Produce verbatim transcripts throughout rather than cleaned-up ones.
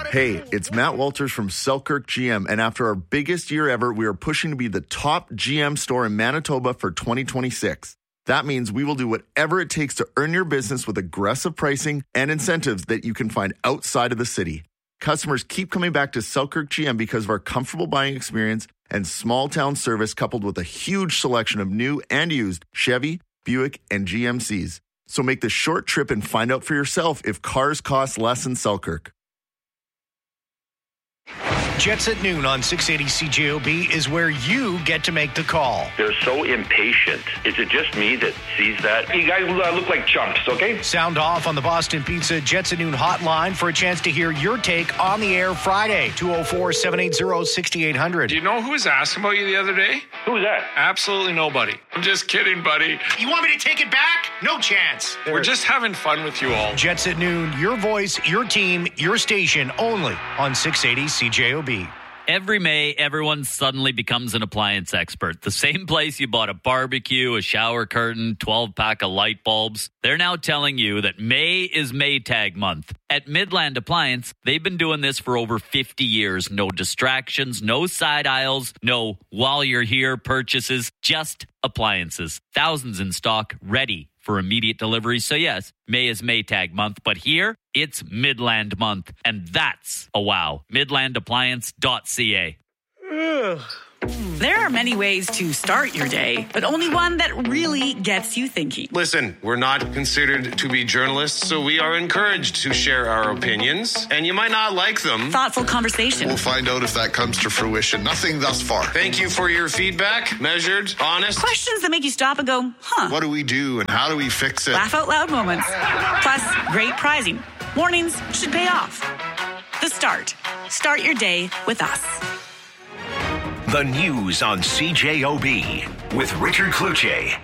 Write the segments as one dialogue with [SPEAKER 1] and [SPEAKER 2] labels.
[SPEAKER 1] Hey, it's Matt Walters from Selkirk G M, and after our biggest year ever, we are pushing to be the top G M store in Manitoba for twenty twenty-six. That means we will do whatever it takes to earn your business with aggressive pricing and incentives that you can find outside of the city. Customers keep coming back to Selkirk G M because of our comfortable buying experience and small town service, coupled with a huge selection of new and used Chevy, Buick, and G M Cs. So make the short trip and find out for yourself if cars cost less in Selkirk.
[SPEAKER 2] Jets at noon on six eighty C J O B is where you get to make the call.
[SPEAKER 3] They're so impatient. Is it just me that sees that? You guys uh, look like chumps, okay?
[SPEAKER 2] Sound off on the Boston Pizza Jets at noon hotline for a chance to hear your take on the air Friday. two oh four, seven eight zero, six eight zero zero.
[SPEAKER 4] Do you know who was asking about you the other day?
[SPEAKER 3] Who was that?
[SPEAKER 4] Absolutely nobody. I'm just kidding, buddy.
[SPEAKER 2] You want me to take it back? No chance.
[SPEAKER 4] We're just having fun with you all.
[SPEAKER 2] Jets at noon, your voice, your team, your station, only on six eighty C J O B.
[SPEAKER 5] Every May, everyone suddenly becomes an appliance expert. The same place you bought a barbecue, a shower curtain, twelve-pack of light bulbs. They're now telling you that May is Maytag month. At Midland Appliance, they've been doing this for over fifty years. No distractions, no side aisles, no while you're here purchases, just appliances. Thousands in stock, ready for immediate delivery. So yes, May is Maytag month, but here it's Midland month, and that's a wow. midland appliance dot c a.
[SPEAKER 6] There are many ways to start your day, but only one that really gets you thinking.
[SPEAKER 7] Listen, we're not considered to be journalists, so we are encouraged to share our opinions, and you might not like them.
[SPEAKER 6] Thoughtful conversation.
[SPEAKER 8] We'll find out if that comes to fruition. Nothing thus far.
[SPEAKER 7] Thank you for your feedback. Measured, honest.
[SPEAKER 6] Questions that make you stop and go, huh?
[SPEAKER 8] What do we do and how do we fix it?
[SPEAKER 6] Laugh out loud moments. Plus, great prizing. Mornings should pay off. The Start. Start your day with us.
[SPEAKER 2] The news on C J O B with Richard Kluche.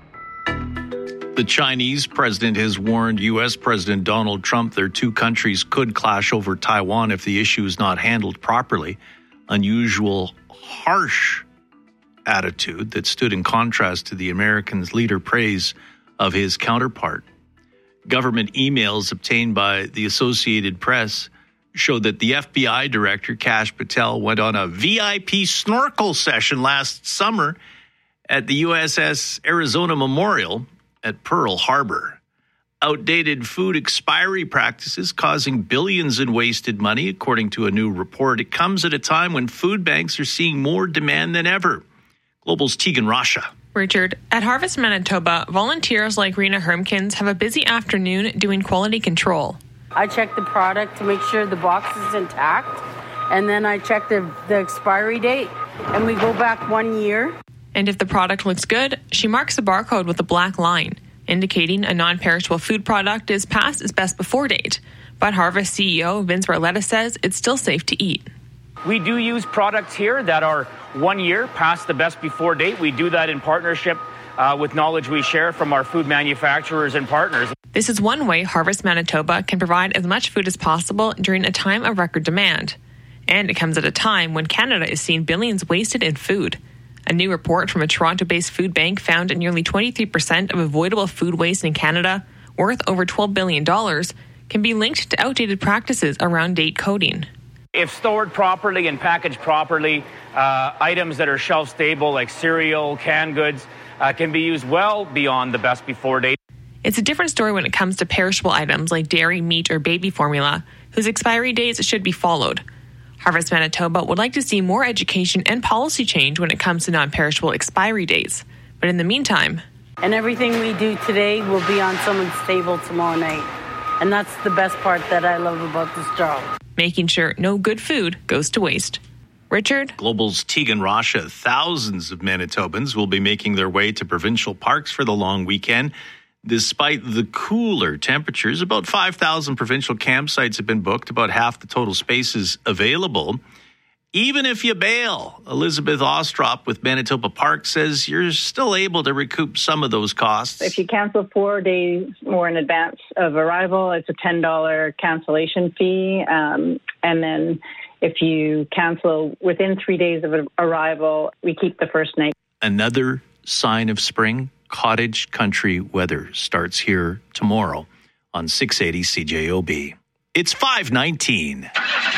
[SPEAKER 9] The Chinese president has warned U S President Donald Trump their two countries could clash over Taiwan if the issue is not handled properly. Unusual, harsh attitude that stood in contrast to the American's leader praise of his counterpart. Government emails obtained by the Associated Press showed that the F B I director, Kash Patel, went on a V I P snorkel session last summer at the U S S Arizona Memorial at Pearl Harbor. Outdated food expiry practices causing billions in wasted money, according to a new report. It comes at a time when food banks are seeing more demand than ever. Global's Tegan Rasha.
[SPEAKER 10] Richard, at Harvest Manitoba, volunteers like Rena Hermkins have a busy afternoon doing quality control.
[SPEAKER 11] I check the product to make sure the box is intact, and then I check the, the expiry date, and we go back one year.
[SPEAKER 10] And if the product looks good, she marks the barcode with a black line, indicating a non-perishable food product is past its best before date. But Harvest C E O Vince Barletta says it's still safe to eat.
[SPEAKER 12] We do use products here that are one year past the best before date. We do that in partnership uh, with knowledge we share from our food manufacturers and partners.
[SPEAKER 10] This is one way Harvest Manitoba can provide as much food as possible during a time of record demand. And it comes at a time when Canada is seeing billions wasted in food. A new report from a Toronto-based food bank found that nearly twenty-three percent of avoidable food waste in Canada, worth over twelve billion dollars, can be linked to outdated practices around date coding.
[SPEAKER 12] If stored properly and packaged properly, uh, items that are shelf-stable like cereal, canned goods, uh, can be used well beyond the best before date.
[SPEAKER 10] It's a different story when it comes to perishable items like dairy, meat, or baby formula, whose expiry dates should be followed. Harvest Manitoba would like to see more education and policy change when it comes to non-perishable expiry dates. But in the meantime...
[SPEAKER 11] And everything we do today will be on someone's table tomorrow night. And that's the best part that I love about this job.
[SPEAKER 10] Making sure no good food goes to waste. Richard?
[SPEAKER 9] Global's Tegan Rasha. Thousands of Manitobans will be making their way to provincial parks for the long weekend. Despite the cooler temperatures, about five thousand provincial campsites have been booked, about half the total spaces available. Even if you bail, Elizabeth Ostrop with Manitoba Park says you're still able to recoup some of those costs.
[SPEAKER 13] If you cancel four days more in advance of arrival, it's a ten dollars cancellation fee. Um, and then if you cancel within three days of arrival, we keep the first night.
[SPEAKER 9] Another sign of spring? Cottage country weather starts here tomorrow on six eighty C J O B. It's five nineteen.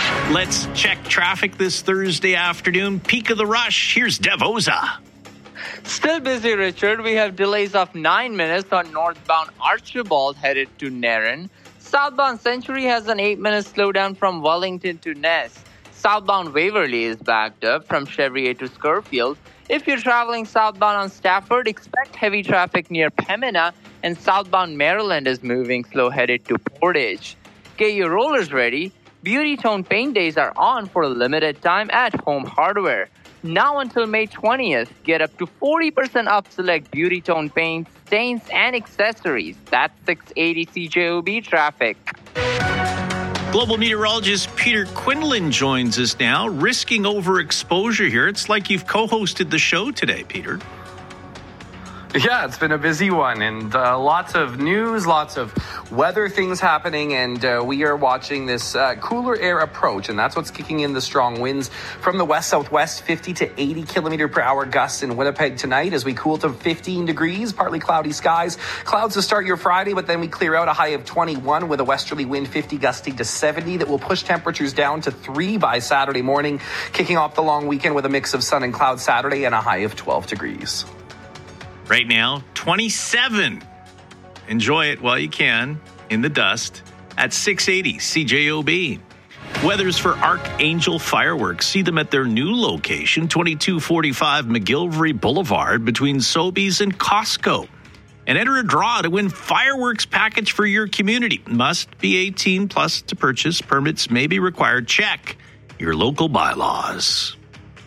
[SPEAKER 9] Let's check traffic this Thursday afternoon. Peak of the rush. Here's Devoza.
[SPEAKER 14] Still busy, Richard. We have delays of nine minutes on northbound Archibald headed to Narran. Southbound Century has an eight-minute slowdown from Wellington to Ness. Southbound Waverly is backed up from Chevrier to Scurfield. If you're traveling southbound on Stafford, expect heavy traffic near Pembina, and southbound Maryland is moving slow headed to Portage. Get your rollers ready. Beauty Tone Paint Days are on for a limited time at Home Hardware. Now until May twentieth, get up to forty percent off select Beauty Tone paints, stains, and accessories. That's six eighty C J O B traffic.
[SPEAKER 9] Global meteorologist Peter Quinlan joins us now, risking overexposure here. It's like you've co-hosted the show today, Peter.
[SPEAKER 15] Yeah, it's been a busy one, and uh, lots of news, lots of weather things happening, and uh, we are watching this uh, cooler air approach, and that's what's kicking in the strong winds from the west-southwest, fifty to eighty kilometer per hour gusts in Winnipeg tonight as we cool to fifteen degrees, partly cloudy skies. Clouds to start your Friday, but then we clear out a high of twenty-one with a westerly wind fifty gusting to seventy that will push temperatures down to three by Saturday morning, kicking off the long weekend with a mix of sun and cloud Saturday and a high of twelve degrees.
[SPEAKER 9] Right now, twenty-seven. Enjoy it while you can in the dust at six eighty C J O B. Weathers for Archangel Fireworks. See them at their new location, twenty-two forty-five McGillivray Boulevard between Sobeys and Costco. And enter a draw to win fireworks package for your community. Must be eighteen plus to purchase. Permits may be required. Check your local bylaws.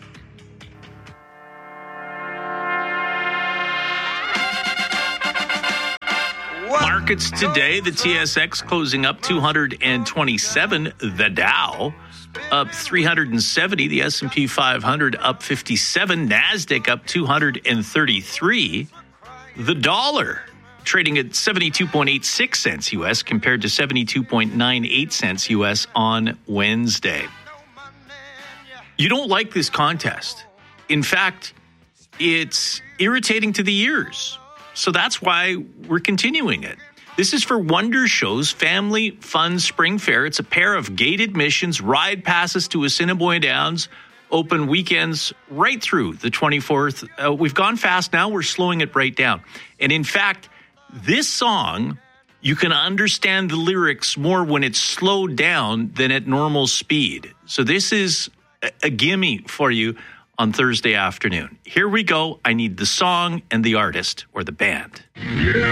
[SPEAKER 9] Markets today, the T S X closing up two hundred twenty-seven, the Dow up three hundred seventy, the S and P five hundred up fifty-seven, NASDAQ up two hundred thirty-three, the dollar trading at seventy-two point eight six cents U S compared to seventy-two point nine eight cents U S on Wednesday. You don't like this contest. In fact, it's irritating to the ears. So that's why we're continuing it. This is for Wonder Show's Family Fun Spring Fair. It's a pair of gate admissions, ride passes to Assiniboine Downs, open weekends right through the twenty-fourth. Uh, we've gone fast now. We're slowing it right down. And in fact, this song, you can understand the lyrics more when it's slowed down than at normal speed. So this is a, a gimme for you on Thursday afternoon. Here we go. I need the song and the artist or the band. Yeah.